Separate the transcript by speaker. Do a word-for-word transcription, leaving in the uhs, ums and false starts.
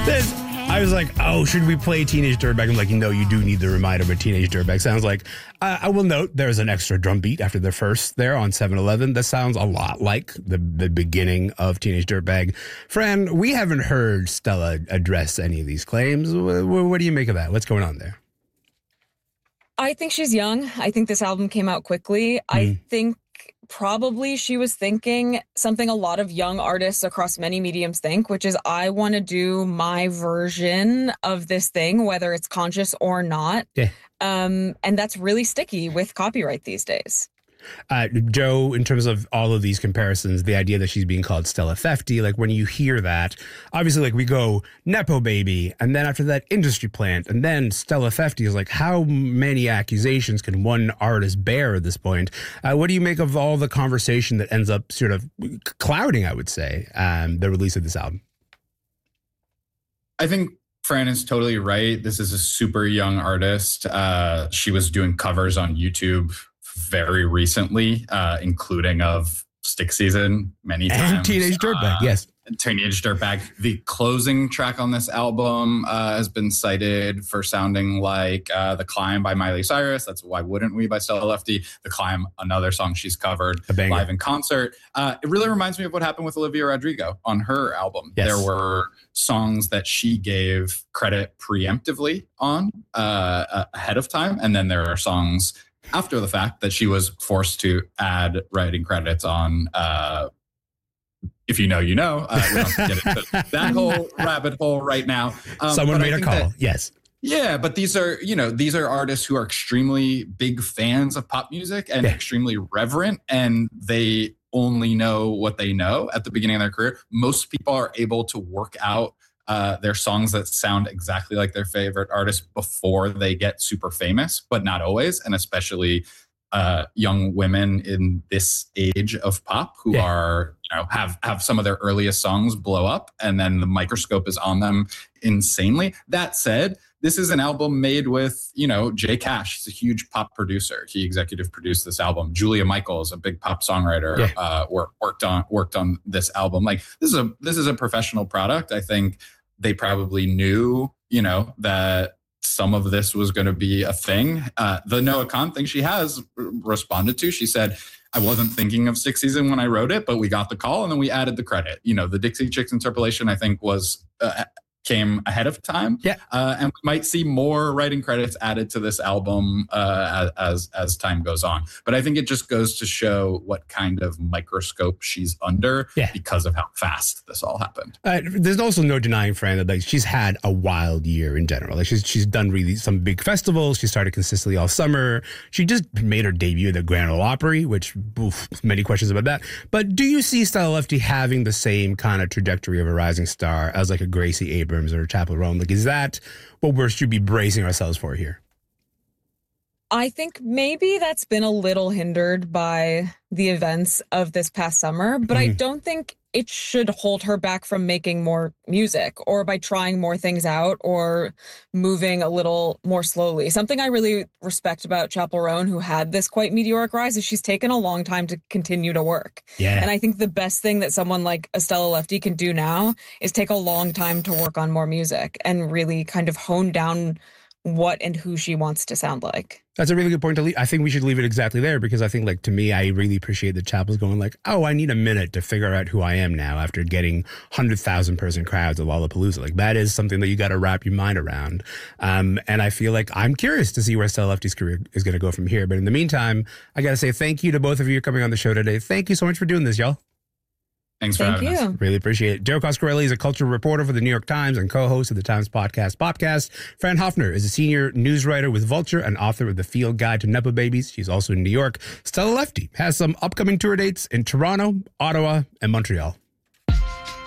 Speaker 1: This, I was like, oh, should we play Teenage Dirtbag? I'm like, no, you do need the reminder what Teenage Dirtbag sounds like. Uh, I will note there's an extra drum beat after the first there on seven eleven. That sounds a lot like the, the beginning of Teenage Dirtbag. Fran, we haven't heard Stella address any of these claims. What, what do you make of that? What's going on there?
Speaker 2: I think she's young. I think this album came out quickly. Mm. I think probably she was thinking something a lot of young artists across many mediums think, which is I want to do my version of this thing, whether it's conscious or not.
Speaker 1: Yeah.
Speaker 2: Um, and that's really sticky with copyright these days.
Speaker 1: Uh, Joe, in terms of all of these comparisons, the idea that she's being called Stella Fefty, like when you hear that, obviously like we go Nepo Baby, and then after that Industry Plant, and then Stella Fefty is like, how many accusations can one artist bear at this point? Uh, what do you make of all the conversation that ends up sort of clouding, I would say, um, the release of this album?
Speaker 3: I think Fran is totally right. This is a super young artist. Uh, she was doing covers on YouTube very recently, uh, including of Stick Season many times.
Speaker 1: And Teenage Dirtbag, uh, yes.
Speaker 3: Teenage Dirtbag. The closing track on this album uh, has been cited for sounding like uh, The Climb by Miley Cyrus. That's Why Wouldn't We by Stella Lefty. The Climb, another song she's covered live in concert. Uh, it really reminds me of what happened with Olivia Rodrigo on her album. Yes. There were songs that she gave credit preemptively on uh, ahead of time. And then there are songs after the fact that she was forced to add writing credits on. Uh, if you know, you know. Uh, we don't have to get into that whole rabbit hole right now.
Speaker 1: Um, Someone made a call. That, yes.
Speaker 3: Yeah, but these are, you know, these are artists who are extremely big fans of pop music and yeah. extremely reverent, and they only know what they know at the beginning of their career. Most people are able to work out Uh, their songs that sound exactly like their favorite artist before they get super famous, but not always. And especially uh, young women in this age of pop who yeah. are, you know, have, have some of their earliest songs blow up and then the microscope is on them insanely. That said, this is an album made with, you know, Jay Cash. He's a huge pop producer. He executive produced this album. Julia Michaels, a big pop songwriter, yeah. uh, worked, worked on worked on this album. Like this is a this is a professional product. I think they probably knew, you know, that some of this was going to be a thing. Uh, the Noah Kahn thing she has responded to. She said, I wasn't thinking of Stick Season when I wrote it, but we got the call and then we added the credit. You know, the Dixie Chicks interpolation, I think, was uh, came ahead of time.
Speaker 1: Yeah.
Speaker 3: Uh, and we might see more writing credits added to this album uh, as as time goes on. But I think it just goes to show what kind of microscope she's under yeah. because of how fast this all happened.
Speaker 1: Uh, there's also no denying, Fran, that like she's had a wild year in general. Like she's she's done really some big festivals. She started consistently all summer. She just made her debut at the Grand Ole Opry, which oof, many questions about that. But do you see Stella Lefty having the same kind of trajectory of a rising star as like a Gracie Abrams or Chappell Roan? Like, is that what we should be bracing ourselves for here?
Speaker 2: I think maybe that's been a little hindered by the events of this past summer, but mm. I don't think it should hold her back from making more music or by trying more things out or moving a little more slowly. Something I really respect about Chappell Roan, who had this quite meteoric rise, is she's taken a long time to continue to work.
Speaker 1: Yeah.
Speaker 2: And I think the best thing that someone like Stella Lefty can do now is take a long time to work on more music and really kind of hone down what and who she wants to sound like.
Speaker 1: That's a really good point to leave. I think we should leave it exactly there because I think, like, to me, I really appreciate that Chappell's going like, oh, I need a minute to figure out who I am now after getting one hundred thousand person crowds at Lollapalooza. Like, that is something that you got to wrap your mind around. Um, and I feel like I'm curious to see where Stella Lefty's career is going to go from here. But in the meantime, I got to say thank you to both of you coming on the show today. Thank you so much for doing this, y'all.
Speaker 3: Thanks for
Speaker 2: Thank
Speaker 3: having
Speaker 2: you.
Speaker 3: us.
Speaker 1: Really appreciate it. Joe Coscarelli is a cultural reporter for the New York Times and co-host of the Times podcast, Popcast. Fran Hoffner is a senior news writer with Vulture and author of The Field Guide to Nepo Babies. She's also in New York. Stella Lefty has some upcoming tour dates in Toronto, Ottawa, and Montreal.